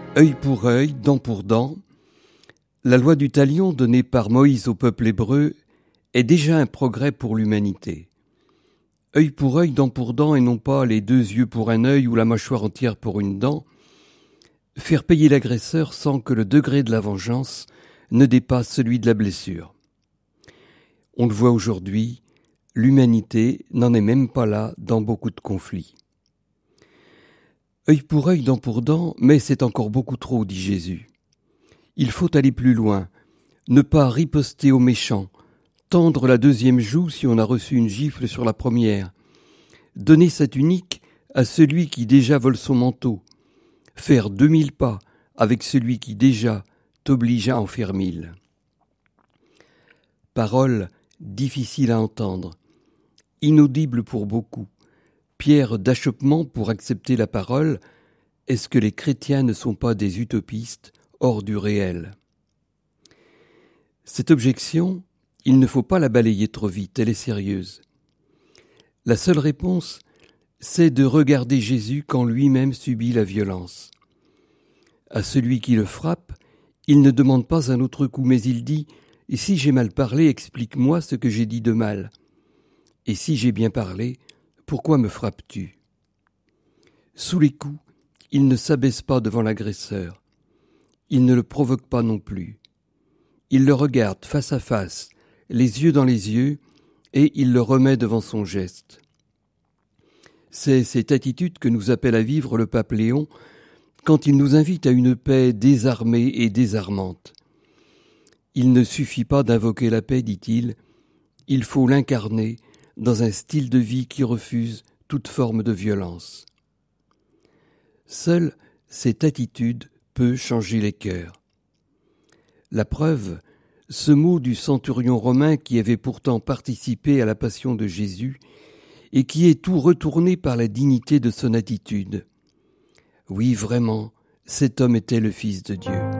Œil pour œil, dent pour dent, la loi du talion donnée par Moïse au peuple hébreu est déjà un progrès pour l'humanité. Œil pour œil, dent pour dent, et non pas les 2 yeux pour un œil ou la mâchoire entière pour une dent, faire payer l'agresseur sans que le degré de la vengeance ne dépasse celui de la blessure. On le voit aujourd'hui, l'humanité n'en est même pas là dans beaucoup de conflits. Œil pour œil, dent pour dent, mais c'est encore beaucoup trop, dit Jésus. Il faut aller plus loin, ne pas riposter aux méchants, tendre la 2e joue si on a reçu une gifle sur la première, donner sa tunique à celui qui déjà vole son manteau, faire 2000 pas avec celui qui déjà t'oblige à en faire 1000. Parole difficile à entendre, inaudible pour beaucoup, pierre d'achoppement pour accepter la parole. Est-ce que les chrétiens ne sont pas des utopistes hors du réel ? Cette objection, il ne faut pas la balayer trop vite, elle est sérieuse. La seule réponse, c'est de regarder Jésus quand lui-même subit la violence. À celui qui le frappe, il ne demande pas un autre coup, mais il dit « Et si j'ai mal parlé, explique-moi ce que j'ai dit de mal. Et si j'ai bien parlé, pourquoi me frappes-tu » Sous les coups, il ne s'abaisse pas devant l'agresseur. Il ne le provoque pas non plus. Il le regarde face à face, les yeux dans les yeux, et il le remet devant son geste. C'est cette attitude que nous appelle à vivre le pape Léon quand il nous invite à une paix désarmée et désarmante. Il ne suffit pas d'invoquer la paix, dit-il, il faut l'incarner dans un style de vie qui refuse toute forme de violence. Seule cette attitude peut changer les cœurs. La preuve, ce mot du centurion romain qui avait pourtant participé à la passion de Jésus et qui est tout retourné par la dignité de son attitude. Oui, vraiment, cet homme était le Fils de Dieu.